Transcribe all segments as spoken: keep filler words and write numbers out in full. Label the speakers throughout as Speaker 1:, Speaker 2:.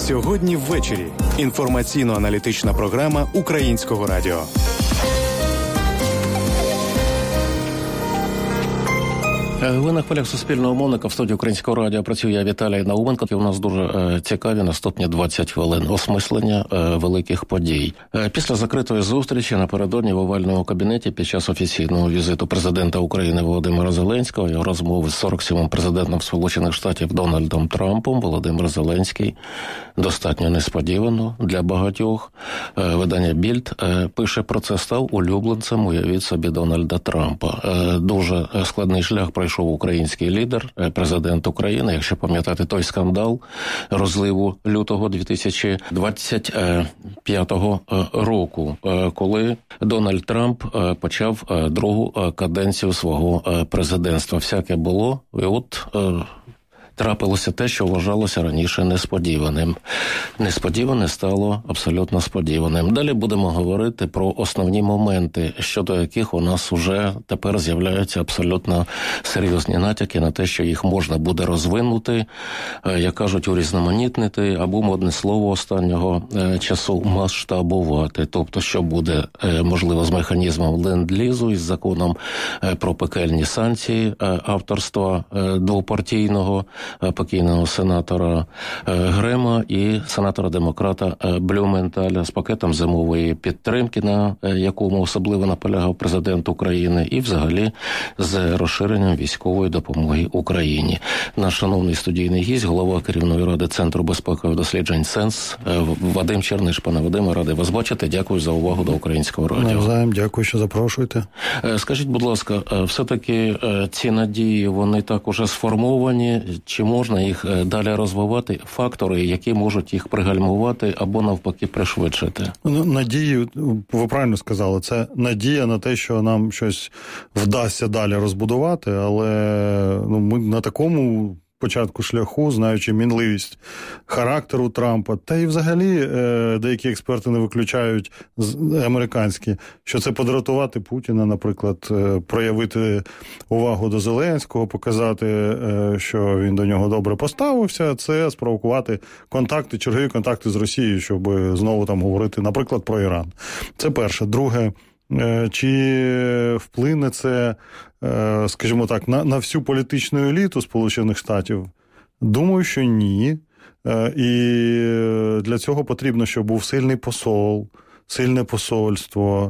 Speaker 1: Сьогодні ввечері. Інформаційно-аналітична програма Українського радіо.
Speaker 2: Ви на хвилях Суспільного мовника в студії Українського радіо працює я, Віталій Науменко. І у нас дуже е, цікаві наступні двадцять хвилин осмислення е, великих подій. Е, після закритої зустрічі напередодні в овальному кабінеті під час офіційного візиту президента України Володимира Зеленського і розмови з сорок сьомим президентом Сполучених Штатів Дональдом Трампом, Володимир Зеленський достатньо несподівано для багатьох. Е, видання Більд е, пише про це: став улюбленцем, уявіть собі, Дональда Трампа. Е, дуже складний шлях пройшов український лідер, президент України, якщо пам'ятати той скандал розливу лютого дві тисячі двадцять п'ятого року, коли Дональд Трамп почав другу каденцію свого президентства. Всяке було, і от трапилося те, що вважалося раніше несподіваним. Несподіване стало абсолютно сподіваним. Далі будемо говорити про основні моменти, щодо яких у нас уже тепер з'являються абсолютно серйозні натяки на те, що їх можна буде розвинути, як кажуть, урізноманітнити, або, модне слово останнього часу, масштабувати. Тобто, що буде, можливо, з механізмом ленд-лізу, із законом про пекельні санкції авторства двопартійного покійного сенатора Грема і сенатора-демократа Блюменталя з пакетом зимової підтримки, на якому особливо наполягав президент України, і взагалі з розширенням військової допомоги Україні. Наш шановний студійний гість, голова керівної ради Центру безпекових досліджень «Сенс» Вадим Черниш. Пане Вадиме, радий вас бачити. Дякую за увагу до Українського радіо.
Speaker 3: Навзаєм, дякую, що запрошуєте.
Speaker 2: Скажіть, будь ласка, все-таки ці надії, вони так уже сформовані? Чи можна їх далі розвивати? Фактори, які можуть їх пригальмувати або навпаки пришвидшити?
Speaker 3: Надії, ви правильно сказали, це надія на те, що нам щось вдасться далі розбудувати, але ну, ми на такому початку шляху, знаючи мінливість характеру Трампа, та й взагалі е, деякі експерти не виключають, американські, що це подратувати Путіна, наприклад, е, проявити увагу до Зеленського, показати, е, що він до нього добре поставився, це спровокувати контакти, чергові контакти з Росією, щоб знову там говорити, наприклад, про Іран. Це перше. Друге, чи вплине це, скажімо так, на, на всю політичну еліту Сполучених Штатів? Думаю, що ні. І для цього потрібно, щоб був сильний посол, сильне посольство,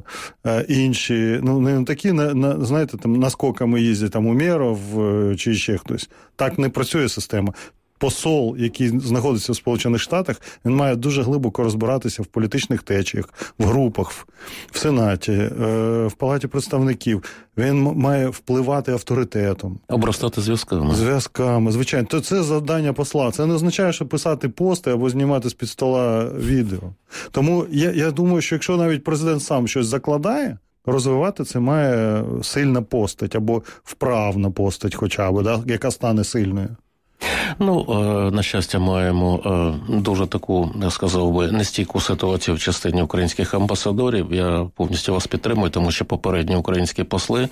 Speaker 3: інші, ну, не такі, на, на, знаєте, там наскоками їздять, там, Умєров чи ще хтось. Так не працює система. Посол, який знаходиться в Сполучених Штатах, він має дуже глибоко розбиратися в політичних течіях, в групах, в Сенаті, в Палаті представників. Він має впливати авторитетом.
Speaker 2: Обростати зв'язками.
Speaker 3: Зв'язками, звичайно. То це завдання посла. Це не означає, що писати пости або знімати з-під стола відео. Тому я, я думаю, що якщо навіть президент сам щось закладає, розвивати це має сильна постать або вправна постать хоча б, да, яка стане сильною.
Speaker 2: Ну, на щастя, маємо дуже таку, я сказав би, нестійку ситуацію в частині українських амбасадорів. Я повністю вас підтримую, тому що попередні українські посли,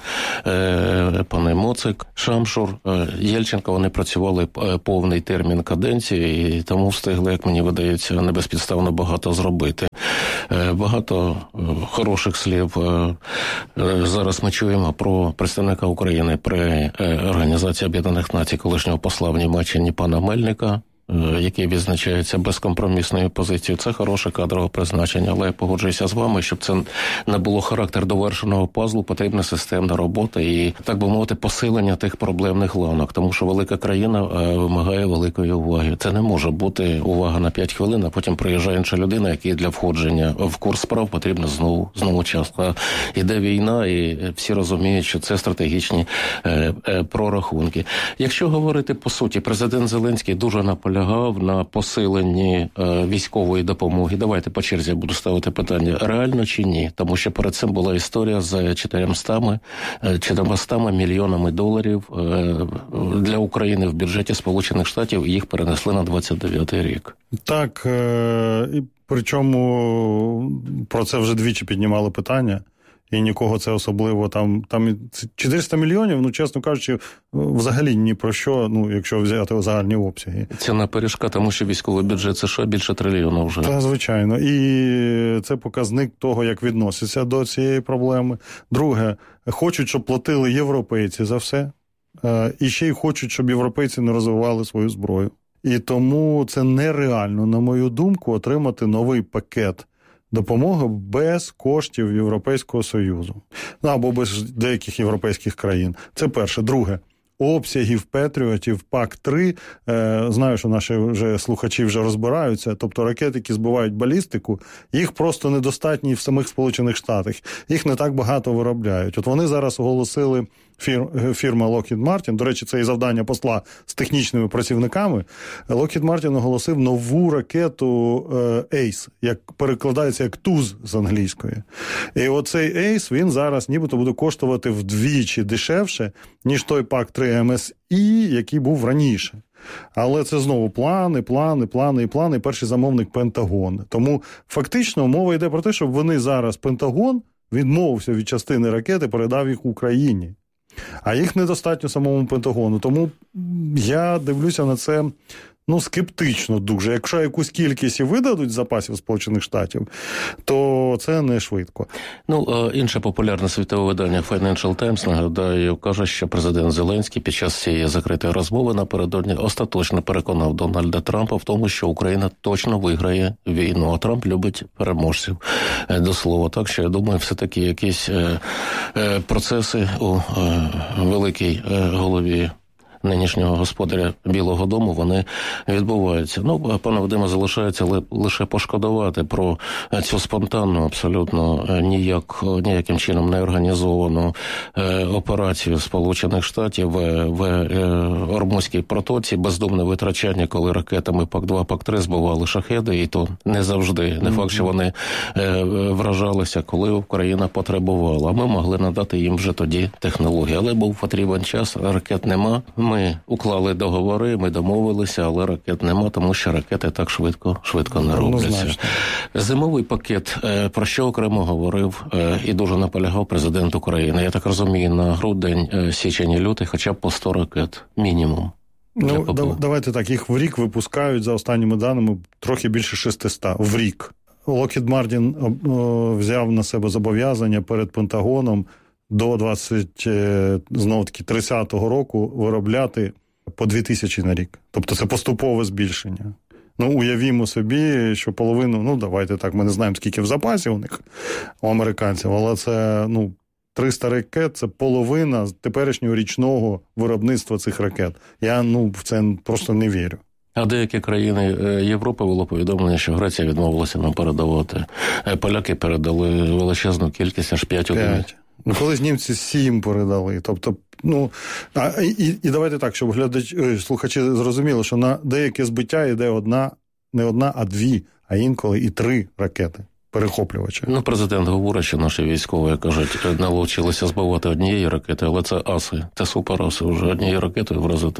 Speaker 2: пане Моцик, Шамшур, Єльченко, вони працювали повний термін каденції і тому встигли, як мені видається, небезпідставно багато зробити. Багато хороших слів зараз ми чуємо про представника України при Організації Об'єднаних Націй, колишнього посла в Німеччині пана Мельника, який відзначається безкомпромісною позицією. Це хороше кадрове призначення, але я погоджуюся з вами, щоб це не було характер довершеного пазлу, потрібна системна робота і, так би мовити, посилення тих проблемних ланок, тому що велика країна вимагає великої уваги. Це не може бути увага на п'ять хвилин, а потім приїжджає інша людина, якій для входження в курс справ потрібно знову, знову час. Іде війна, і всі розуміють, що це стратегічні е, е, прорахунки. Якщо говорити по суті, президент Зеленський дуже наполягав на посиленні е, військової допомоги. Давайте по черзі я буду ставити питання, реально чи ні? Тому що перед цим була історія з чотириста мільйонами доларів е, для України в бюджеті Сполучених Штатів, і їх перенесли на двадцять дев'ятий рік.
Speaker 3: Так, е, і причому про це вже двічі піднімали питання. і нікого це особливо там, там чотириста мільйонів, ну, чесно кажучи, взагалі ні про що, ну, якщо взяти загальні обсяги.
Speaker 2: Ціна пиріжка, тому що військовий бюджет США більше трильйона вже.
Speaker 3: Та, звичайно. І це показник того, як відносяться до цієї проблеми. Друге, хочуть, щоб платили європейці за все. І ще й хочуть, щоб європейці не розвивали свою зброю. І тому це нереально, на мою думку, отримати новий пакет допомоги без коштів Європейського Союзу. Або без деяких європейських країн. Це перше. Друге. Обсягів Петріотів пак три, е, знаю, що наші вже слухачі вже розбираються, тобто ракети, які збивають балістику, їх просто недостатньо в самих Сполучених Штатах. Їх не так багато виробляють. От вони зараз оголосили, фір, фірма Lockheed Martin, до речі, це і завдання посла з технічними працівниками, Lockheed Martin оголосив нову ракету е, Ейс, як перекладається як туз з англійської. І оцей Ейс, він зараз нібито буде коштувати вдвічі дешевше, ніж той пак три ем ес і, який був раніше. Але це знову плани, плани, плани і плани. І перший замовник Пентагон. Тому фактично мова йде про те, щоб вони зараз, Пентагон, відмовився від частини ракети, передав їх Україні. А їх недостатньо самому Пентагону. Тому я дивлюся на це, ну, скептично дуже. Якщо якусь кількість і видадуть запасів Сполучених Штатів, то це не швидко.
Speaker 2: Ну, інше популярне світове видання Financial Times, нагадаю, каже, що президент Зеленський під час цієї закритої розмови напередодні остаточно переконав Дональда Трампа в тому, що Україна точно виграє війну. А Трамп любить переможців, до слова. Так що, я думаю, все-таки якісь процеси у великій голові нинішнього господаря Білого дому, вони відбуваються. Ну, пане Вадиме, залишається лише пошкодувати про цю спонтанну, абсолютно ніяк, ніяким чином не організовану операцію Сполучених Штатів в, в Ормузькій протоці, бездумне витрачання, коли ракетами пак два, пак три збивали шахеди, і то не завжди. Не факт, що вони вражалися, коли Україна потребувала. А ми могли надати їм вже тоді технології. Але був потрібен час, ракет нема. Ми уклали договори, ми домовилися, але ракет нема, тому що ракети так швидко, швидко не робляться. Зимовий пакет, про що окремо говорив і дуже наполягав президент України. Я так розумію, на грудень, січень і лютий хоча б по сто ракет, мінімум.
Speaker 3: Ну, давайте так, їх в рік випускають, за останніми даними, трохи більше шестисот в рік. Lockheed Martin взяв на себе зобов'язання перед Пентагоном до двадцять, знову таки, тридцятого року виробляти по дві тисячі на рік. Тобто це поступове збільшення. Ну, уявімо собі, що половину, ну, давайте так, ми не знаємо, скільки в запасі у них, у американців, але це, ну, триста ракет – це половина теперішнього річного виробництва цих ракет. Я, ну, в це просто не вірю.
Speaker 2: А деякі країни Європи було повідомлення, що Греція відмовилася нам передавати. Поляки передали величезну кількість, аж п'ять одиниць.
Speaker 3: Ну, колись німці сім передали. Тобто, ну, а, і, і давайте так, щоб глядач, слухачі зрозуміли, що на деяке збиття йде одна, не одна, а дві, а інколи і три ракети перехоплювача.
Speaker 2: Ну, президент говорить, що наші військові, кажуть, навчилися збивати однієї ракети, але це аси, це супераси, вже однією ракетою вразити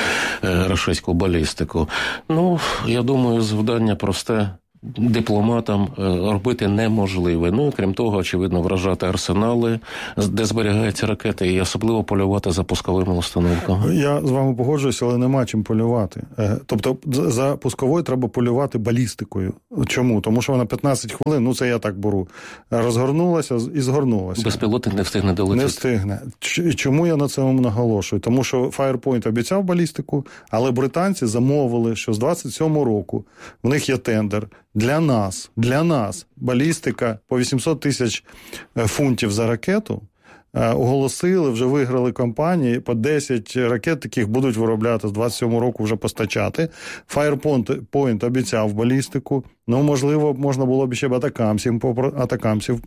Speaker 2: е, рашистську балістику. Ну, я думаю, завдання просте. Дипломатам робити неможливе. Ну, крім того, очевидно, вражати арсенали, де зберігаються ракети, і особливо полювати за пусковими установками.
Speaker 3: Я з вами погоджуюся, але нема чим полювати. Тобто, за пусковою треба полювати балістикою. Чому? Тому що вона п'ятнадцять хвилин, ну це я так беру, розгорнулася і згорнулася.
Speaker 2: Безпілотник не встигне долетіти.
Speaker 3: Не встигне. Чому я на цьому наголошую? Тому що Firepoint обіцяв балістику, але британці замовили, що з двадцять сьомого року в них є тендер. Для нас, для нас балістика по вісімсот тисяч фунтів за ракету оголосили, вже виграли компанії, по десять ракет таких будуть виробляти з двадцять сьомого року вже постачати. Firepoint обіцяв балістику, ну, можливо, можна було б ще б атакамсів, атакамсів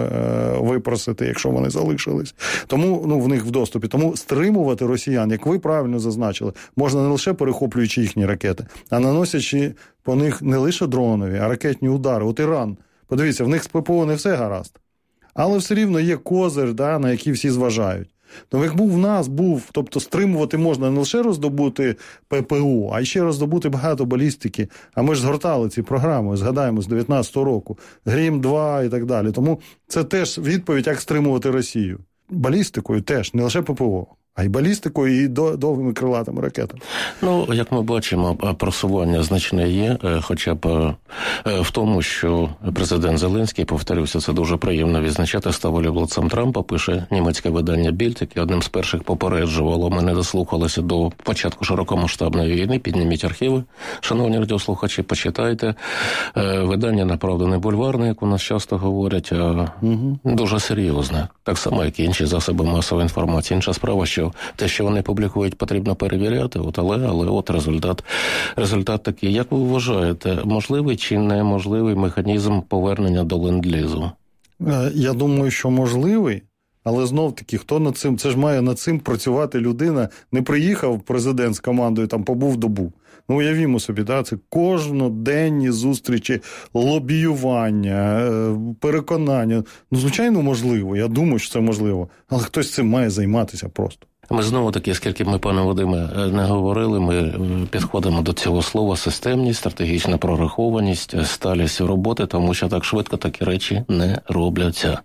Speaker 3: випросити, якщо вони залишились. Тому, ну, в них в доступі. Тому стримувати росіян, як ви правильно зазначили, можна не лише перехоплюючи їхні ракети, а наносячи по них не лише дронові, а ракетні удари. От Іран, подивіться, в них з ППО не все гаразд. Але все рівно є козир, да, на який всі зважають. Ну, як був в нас, був, тобто стримувати можна не лише роздобути ППО, а ще роздобути багато балістики. А ми ж згортали ці програми, згадаємо, з дев'ятнадцятого року. Грім два і так далі. Тому це теж відповідь, як стримувати Росію. Балістикою теж, не лише ППО. А й балістикою, і довгими крилатими ракетами.
Speaker 2: Ну, як ми бачимо, просування значне є, хоча б в тому, що президент Зеленський, повторюся, це дуже приємно відзначати, став улюбленцем Трампа, пише німецьке видання Більд, яке одним з перших попереджувало, ми не дослухалися до початку широкомасштабної війни, підніміть архіви, шановні радіослухачі, почитайте. Видання, направду, не бульварне, як у нас часто говорять, а угу. дуже серйозне. Так само, як і інші засоби масової інформації. Інша справа, що те, що вони публікують, потрібно перевіряти, от, але, але от результат, результат такий. Як ви вважаєте, можливий чи неможливий механізм повернення до ленд-лізу?
Speaker 3: Я думаю, що можливий, але знов-таки, хто над цим, це ж має над цим працювати людина, не приїхав президент з командою, там побув добу. Ну, уявімо собі, да, це кожноденні зустрічі, лобіювання, переконання. Ну, звичайно, можливо, я думаю, що це можливо, але хтось цим має займатися просто.
Speaker 2: Ми знову-таки, скільки ми, пане Вадиме, не говорили, ми підходимо до цього слова системність, стратегічна прорахованість, сталість роботи, тому що так швидко такі речі не робляться.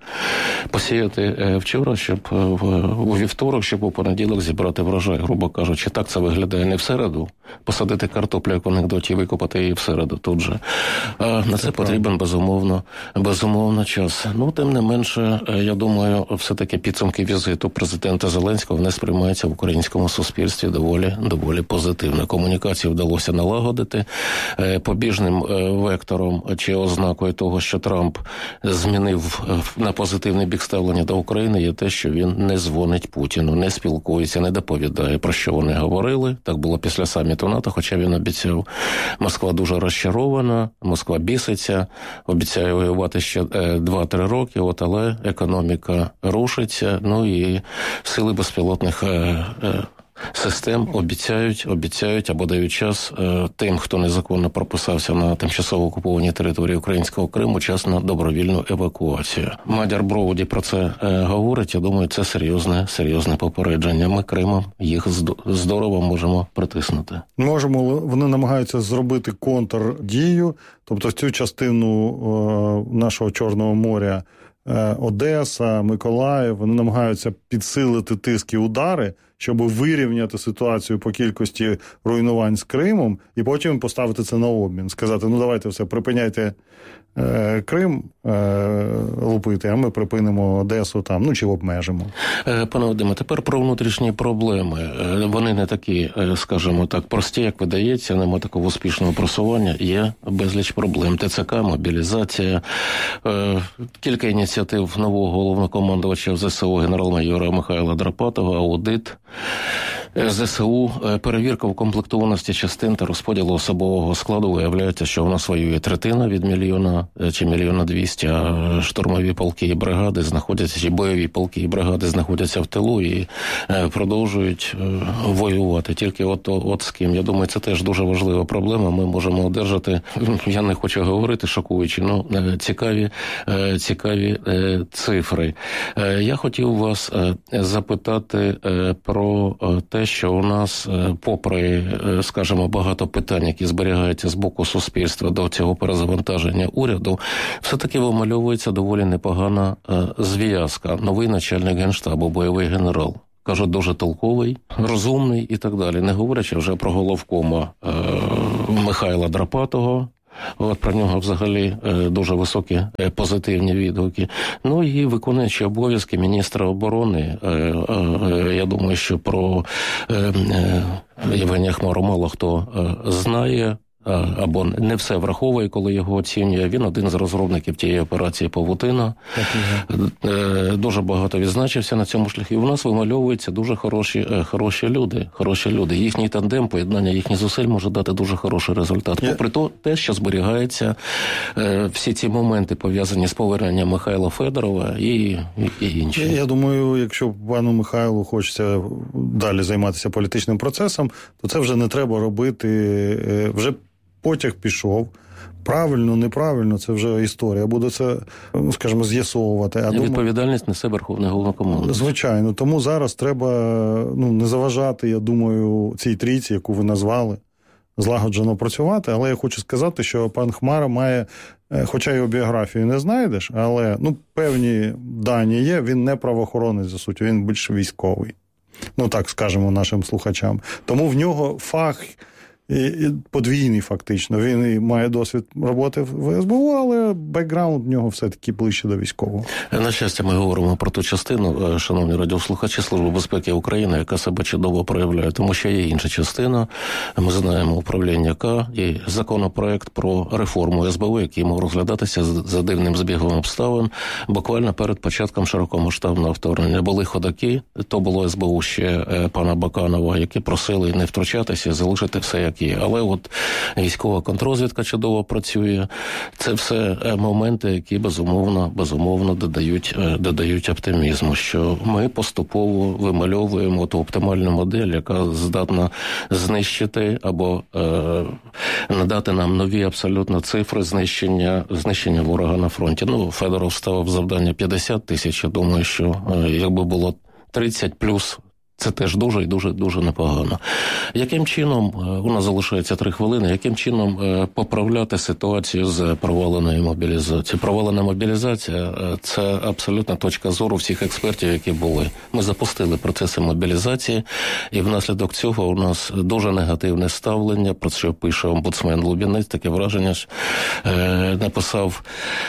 Speaker 2: Посіяти вчора, щоб у вівторок, щоб у понеділок зібрати врожай, грубо кажучи, так це виглядає не в середу, посадити картоплю, як в анекдоті, викопати її в середу тут же. А на це, це потрібен, безумовно, безумовно час. Ну, тим не менше, я думаю, все-таки підсумки візиту президента Зеленського не сприймаються в українському суспільстві доволі, доволі позитивно. Комунікацію вдалося налагодити. Побіжним вектором чи ознакою того, що Трамп змінив на позитивний бік ставлення до України, є те, що він не дзвонить Путіну, не спілкується, не доповідає, про що вони говорили. Так було після саміту НАТО, хоча він обіцяв. Москва дуже розчарована, Москва біситься, обіцяє воювати ще два-три роки, от, але економіка рушиться, ну і сили безпілотних систем обіцяють, обіцяють або дають час е, тим, хто незаконно прописався на тимчасово окупованій території українського Криму, час на добровільну евакуацію. Мадяр Броуді про це е, говорить. Я думаю, це серйозне, серйозне попередження. Ми Кримом їх здорово можемо притиснути.
Speaker 3: Можемо, вони намагаються зробити контрдію, тобто цю частину е, нашого Чорного моря, е, Одеса, Миколаїв, вони намагаються підсилити тиск і удари, щоб вирівняти ситуацію по кількості руйнувань з Кримом, і потім поставити це на обмін. Сказати, ну давайте все, припиняйте е, Крим е, лупити, а ми припинимо Одесу там, ну чи обмежимо.
Speaker 2: Пане Вадиме, тепер про внутрішні проблеми. Вони не такі, скажімо так, прості, як видається, нема такого успішного просування. Є безліч проблем. ТЦК, мобілізація, е, кілька ініціатив нового головнокомандувача ЗСУ генерал-майора Михайла Драпатова, аудит ЗСУ, перевірка укомплектованості частин та розподілу особового складу. Виявляється, що у нас воює третина від мільйона чи мільйона двісті, а штурмові полки і бригади знаходяться, чи бойові полки і бригади знаходяться в тилу і продовжують воювати. Тільки от, от з ким. Я думаю, це теж дуже важлива проблема. Ми можемо одержати, я не хочу говорити шокуючі, ну цікаві, цікаві цифри. Я хотів вас запитати про те, що у нас, попри, скажімо, багато питань, які зберігаються з боку суспільства до цього перезавантаження уряду, все-таки вимальовується доволі непогана зв'язка. Новий начальник Генштабу, бойовий генерал. Кажуть, дуже толковий, розумний і так далі. Не говорячи вже про головкома е- Михайла Драпатого. От про нього взагалі дуже високі позитивні відгуки. Ну і виконуючи обов'язки міністра оборони, я думаю, що про Євгенія Хмару мало хто знає, або не все враховує, коли його оцінює. Він один з розробників тієї операції «Павутина». Дуже багато відзначився на цьому шляху. І у нас вимальовуються дуже хороші, хороші люди. Хороші люди. Їхній тандем, поєднання їхніх зусиль може дати дуже хороший результат. Попри то, те, що зберігається, всі ці моменти пов'язані з поверненням Михайла Федорова і, і інші.
Speaker 3: Я думаю, якщо пану Михайлу хочеться далі займатися політичним процесом, то це вже не треба робити, вже потяг пішов. Правильно, неправильно, це вже історія. Буде це, ну, скажімо, з'ясовувати. А
Speaker 2: відповідальність несе Верховний Головнокомандувач.
Speaker 3: Звичайно. Тому зараз треба, ну, не заважати, я думаю, цій трійці, яку ви назвали, злагоджено працювати. Але я хочу сказати, що пан Хмара має, хоча його біографію не знайдеш, але, ну, певні дані є, він не правоохоронець, за суттю, він більш військовий. Ну, так скажемо нашим слухачам. Тому в нього фах і подвійний фактично. Він і має досвід роботи в ес бе у, але бекграунд в нього все-таки ближче до військового.
Speaker 2: На щастя, ми говоримо про ту частину, шановні радіослухачі, Служби безпеки України, яка себе чудово проявляє, тому що є інша частина. Ми знаємо управління К і законопроект про реформу ес бе у, який мав розглядатися за дивним збігом обставин буквально перед початком широкомасштабного вторгнення. Були ходаки, то було ес бе у ще пана Баканова, які просили не втручатися, залишити все як є. Але от військова контррозвідка чудово працює. Це все моменти, які безумовно, безумовно додають, додають оптимізму, що ми поступово вимальовуємо ту оптимальну модель, яка здатна знищити або е, надати нам нові абсолютно цифри знищення, знищення ворога на фронті. Ну, Федоров ставив завдання п'ятдесят тисяч. Я думаю, що е, якби було тридцять плюс, це теж дуже і дуже-дуже непогано. Яким чином, у нас залишається три хвилини, яким чином поправляти ситуацію з проваленою мобілізацією? Провалена мобілізація – це абсолютна точка зору всіх експертів, які були. Ми запустили процеси мобілізації, і внаслідок цього у нас дуже негативне ставлення, про що пише омбудсмен Лубінець, таке враження, що е, написав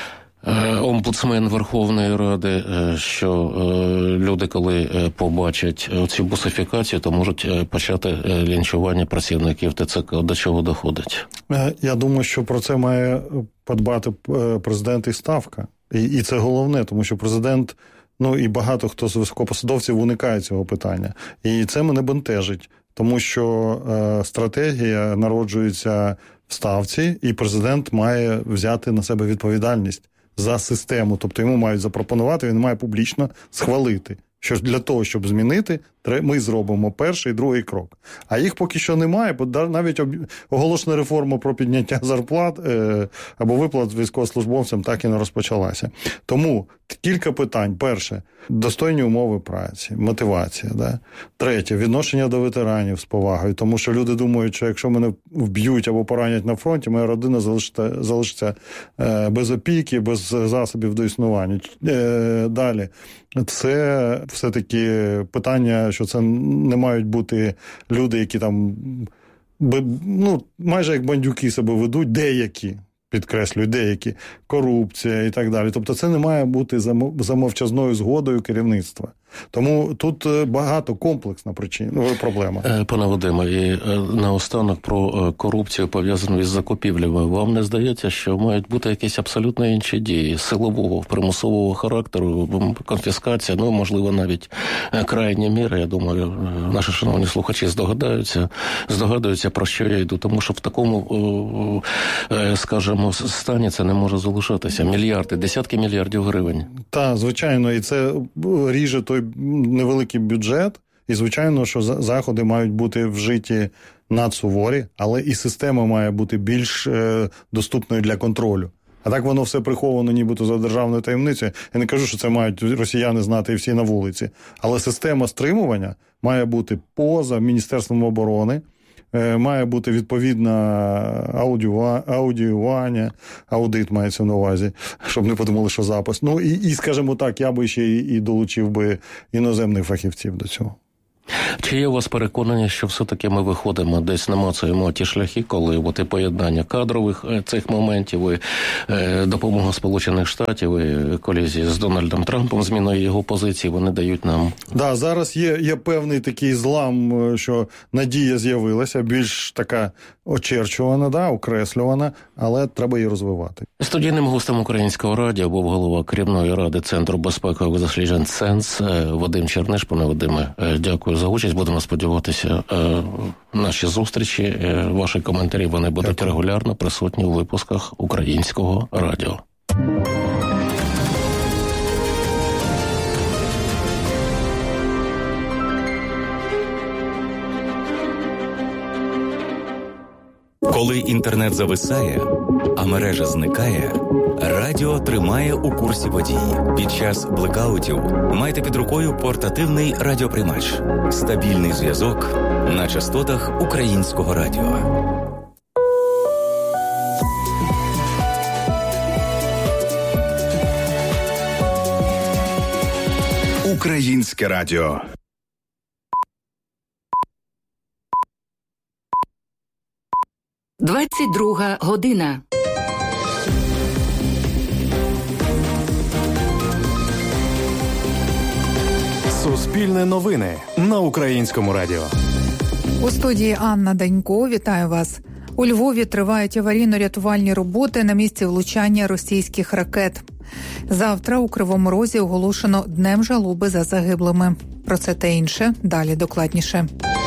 Speaker 2: омбудсмен Верховної Ради, що люди, коли побачать цю бусифікацію, то можуть почати лінчування працівників те це ка. До чого доходить?
Speaker 3: Я думаю, що про це має подбати президент і Ставка. І, і це головне, тому що президент, ну і багато хто з високопосадовців уникає цього питання. І це мене бентежить, тому що е, стратегія народжується в Ставці, і президент має взяти на себе відповідальність за систему, тобто йому мають запропонувати, він має публічно схвалити, що для того, щоб змінити, ми зробимо перший і другий крок. А їх поки що немає, бо навіть оголошена реформа про підняття зарплат е, або виплат військовослужбовцям так і не розпочалася. Тому кілька питань. Перше, достойні умови праці, мотивація. Да? Третє, відношення до ветеранів з повагою, тому що люди думають, що якщо мене вб'ють або поранять на фронті, моя родина залишиться, залишиться е, без опіки, без засобів до існування. Е, далі, це все-таки питання, що це не мають бути люди, які там, ну, майже як бандюки себе ведуть, деякі, підкреслюю, деякі, корупція і так далі. Тобто це не має бути за мовчазною згодою керівництва. Тому тут багато комплексна причина, проблема.
Speaker 2: Пане Вадиме, і наостанок про корупцію, пов'язану із закупівлями. Вам не здається, що мають бути якісь абсолютно інші дії силового, примусового характеру, конфіскація, ну, можливо, навіть крайні міри, я думаю, наші шановні слухачі здогадаються, здогадуються, про що я йду, тому що в такому, скажімо, стані це не може залишатися. Мільярди, десятки мільярдів гривень.
Speaker 3: Так, звичайно, і це ріже той невеликий бюджет, і, звичайно, що заходи мають бути вжиті надсуворі, але і система має бути більш е, доступною для контролю. А так воно все приховано нібито за державною таємницею. Я не кажу, що це мають росіяни знати і всі на вулиці. Але система стримування має бути поза Міністерством оборони, е, має бути відповідна аудіювання, аудит мається на увазі, щоб не подумали, що запис. Ну і, і скажімо так, я би ще і, і долучив би іноземних фахівців до цього.
Speaker 2: Чи є у вас переконання, що все-таки ми виходимо, десь намацуємо ті шляхи, коли от і поєднання кадрових цих моментів, і е, допомога Сполучених Штатів, і колізії з Дональдом Трампом, зміною його позиції, вони дають нам...
Speaker 3: Так, да, зараз є, є певний такий злам, що надія з'явилася, більш така очерчувана, да, окреслювана, але треба її розвивати.
Speaker 2: Студійним гостем Українського радіо був голова керівної ради Центру безпекових досліджень «Сенс» Вадим Черниш. Пане Вадиме, дякую за участь. Будемо сподіватися, наші зустрічі, ваші коментарі, вони будуть дякую. Регулярно присутні у випусках Українського радіо.
Speaker 4: Коли інтернет зависає, а мережа зникає, радіо тримає у курсі подій. Під час блекаутів майте під рукою портативний радіоприймач. Стабільний зв'язок на частотах Українського радіо.
Speaker 1: Українське радіо.
Speaker 5: двадцять друга година.
Speaker 1: Суспільне новини на Українському радіо.
Speaker 6: У студії Анна Данько. Вітаю вас. У Львові тривають аварійно-рятувальні роботи на місці влучання російських ракет. Завтра у Кривому Розі оголошено Днем жалоби за загиблими. Про це та інше далі докладніше.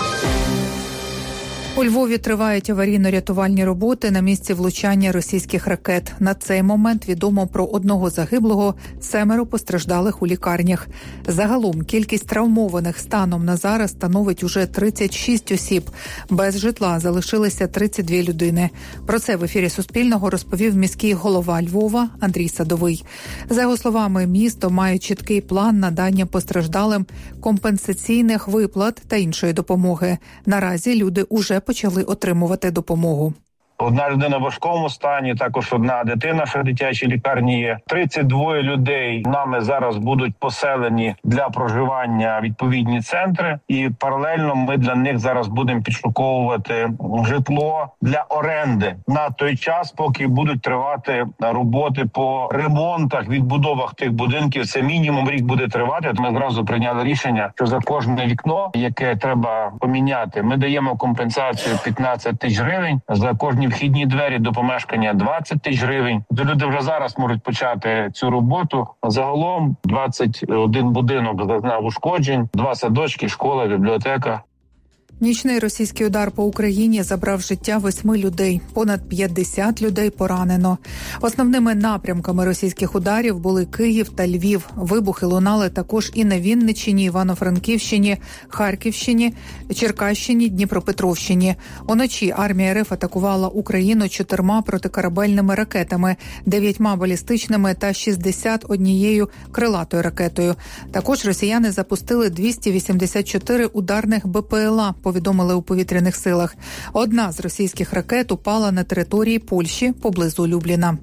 Speaker 6: У Львові тривають аварійно-рятувальні роботи на місці влучання російських ракет. На цей момент відомо про одного загиблого, семеро постраждалих у лікарнях. Загалом кількість травмованих станом на зараз становить уже тридцять шість осіб. Без житла залишилися тридцять дві людини. Про це в ефірі Суспільного розповів міський голова Львова Андрій Садовий. За його словами, місто має чіткий план надання постраждалим компенсаційних виплат та іншої допомоги. Наразі люди уже почали отримувати допомогу.
Speaker 7: Одна людина в важкому стані, також одна дитина, що в дитячій лікарні є. тридцять два людей нами зараз будуть поселені для проживання відповідні центри. І паралельно ми для них зараз будемо підшуковувати житло для оренди на той час, поки будуть тривати роботи по ремонтах, відбудовах тих будинків. Це мінімум рік буде тривати. Ми зразу прийняли рішення, що за кожне вікно, яке треба поміняти, ми даємо компенсацію п'ятнадцять тисяч гривень, за кожні вхідні двері до помешкання двадцять тисяч гривень. Люди вже зараз можуть почати цю роботу. Загалом двадцять один будинок зазнав ушкоджень, два садочки, школа, бібліотека.
Speaker 6: Нічний російський удар по Україні забрав життя восьми людей. Понад п'ятдесят людей поранено. Основними напрямками російських ударів були Київ та Львів. Вибухи лунали також і на Вінниччині, Івано-Франківщині, Харківщині, Черкащині, Дніпропетровщині. Уночі армія РФ атакувала Україну чотирма протикорабельними ракетами, дев'ятьма балістичними та шістдесят однією крилатою ракетою. Також росіяни запустили двісті вісімдесят чотири ударних БПЛА, повідомили у повітряних силах. Одна з російських ракет упала на території Польщі поблизу Любліна.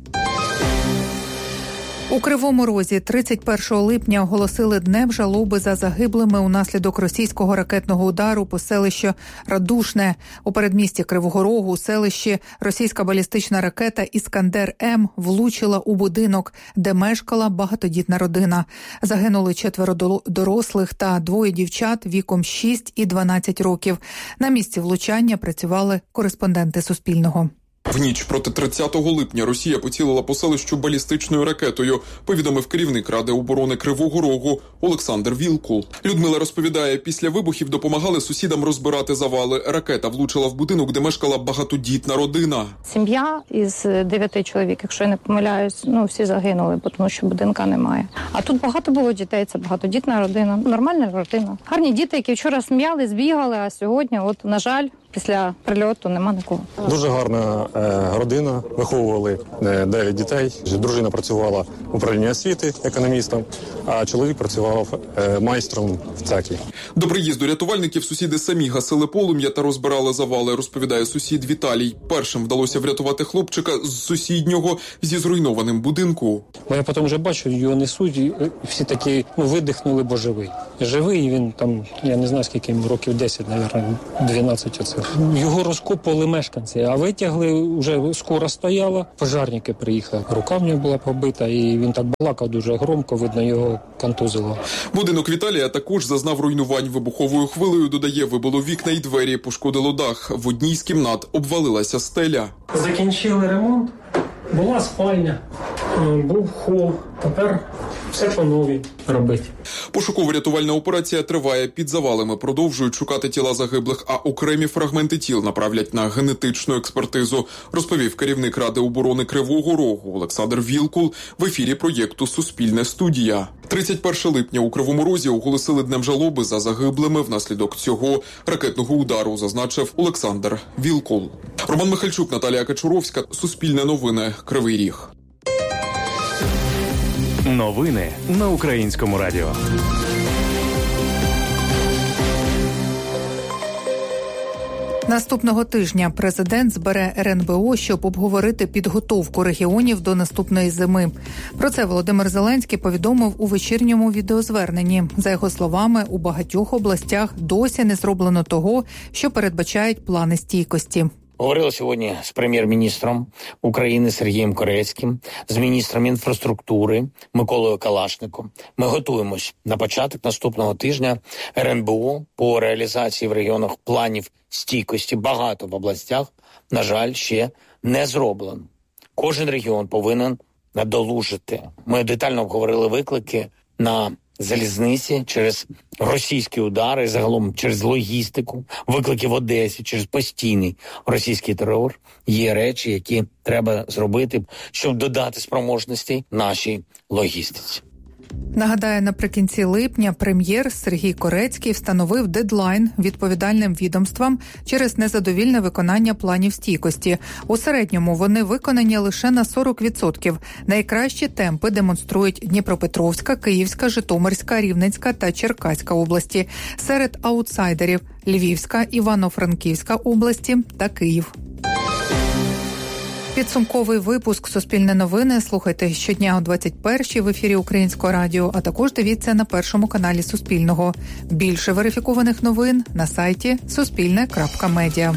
Speaker 6: У Кривому Розі тридцять першого липня оголосили Днем жалоби за загиблими унаслідок російського ракетного удару по селищу Радушне. У передмісті Кривого Рогу у селищі російська балістична ракета «Іскандер-М» влучила у будинок, де мешкала багатодітна родина. Загинули четверо дорослих та двоє дівчат віком шість і дванадцять років. На місці влучання працювали кореспонденти Суспільного.
Speaker 8: В ніч проти тридцятого липня Росія поцілила по селищу балістичною ракетою, повідомив керівник Ради оборони Кривого Рогу Олександр Вілкул. Людмила розповідає, після вибухів допомагали сусідам розбирати завали. Ракета влучила в будинок, де мешкала багатодітна родина.
Speaker 9: Сім'я із дев'яти чоловік, якщо я не помиляюсь, ну всі загинули, тому що будинка немає. А тут багато було дітей, це багатодітна родина, нормальна родина. Гарні діти, які вчора сміялись, бігали, а сьогодні, от, на жаль, після прильоту нема нікого.
Speaker 10: Дуже гарна е, родина, виховували е, дев'ять дітей. Дружина працювала в управлінні освіти економістом, а чоловік працював е, майстром в цехі.
Speaker 8: До приїзду рятувальників сусіди самі гасили полум'я та розбирали завали, розповідає сусід Віталій. Першим вдалося врятувати хлопчика з сусіднього зі зруйнованим будинку.
Speaker 11: Я потім вже бачу, його несуть, і всі такі, ну, видихнули, бо живий. Живий, він там, я не знаю, скільки йому, років десять, мабуть, дванадцять оце. Його розкопували мешканці, а витягли, вже скоро стояла, пожарники приїхали. Рука в нього була побита, і він так балакав дуже громко, видно, його контузило.
Speaker 8: Будинок Віталія також зазнав руйнувань. Вибуховою хвилею, додає, вибило вікна і двері, пошкодило дах. В одній з кімнат обвалилася стеля.
Speaker 12: Закінчили ремонт, була спальня, був хол, тепер
Speaker 11: все по новій робити.
Speaker 8: Пошуково-рятувальна операція триває. Під завалами продовжують шукати тіла загиблих, а окремі фрагменти тіл направлять на генетичну експертизу, розповів керівник Ради оборони Кривого Рогу Олександр Вілкул в ефірі проєкту «Суспільне студія». тридцять першого липня у Кривому Розі оголосили днем жалоби за загиблими внаслідок цього ракетного удару, зазначив Олександр Вілкул. Роман Михальчук, Наталія Качуровська, Суспільне новини, Кривий Ріг.
Speaker 1: Новини на Українському радіо.
Speaker 6: Наступного тижня президент збере ер ен бе о, щоб обговорити підготовку регіонів до наступної зими. Про це Володимир Зеленський повідомив у вечірньому відеозверненні. За його словами, у багатьох областях досі не зроблено того, що передбачають плани стійкості.
Speaker 5: Говорили сьогодні з прем'єр-міністром України Сергієм Корецьким, з міністром інфраструктури Миколою Калашником. Ми готуємось на початок наступного тижня ер ен бе о по реалізації в регіонах планів стійкості. Багато в областях, на жаль, ще не зроблено. Кожен регіон повинен надолужити. Ми детально обговорили виклики на залізниці через російські удари, загалом через логістику, виклики в Одесі, через постійний російський терор. Є речі, які треба зробити, щоб додати спроможності нашій логістиці.
Speaker 6: Нагадаю, наприкінці липня прем'єр Сергій Корецький встановив дедлайн відповідальним відомствам через незадовільне виконання планів стійкості. У середньому вони виконані лише на сорок відсотків. Найкращі темпи демонструють Дніпропетровська, Київська, Житомирська, Рівненська та Черкаська області. Серед аутсайдерів – Львівська, Івано-Франківська області та Київ. Підсумковий випуск «Суспільне новини» слухайте щодня о двадцять першій в ефірі Українського радіо, а також дивіться на першому каналі Суспільного. Більше верифікованих новин на сайті суспільне крапка медіа.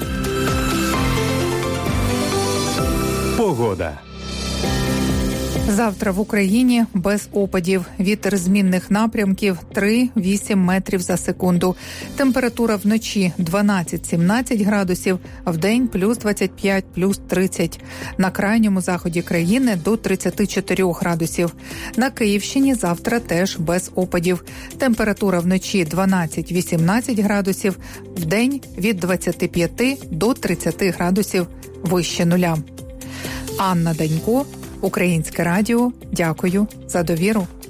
Speaker 1: Погода.
Speaker 6: Завтра в Україні без опадів. Вітер змінних напрямків три-вісім метрів за секунду. Температура вночі дванадцять-сімнадцять градусів, вдень плюс двадцять п'ять, плюс тридцять. На крайньому заході країни до тридцять чотири градусів. На Київщині завтра теж без опадів. Температура вночі дванадцять-вісімнадцять градусів, вдень від двадцять п'ять до тридцять градусів вище нуля. Анна Данько, Українське радіо. Дякую за довіру.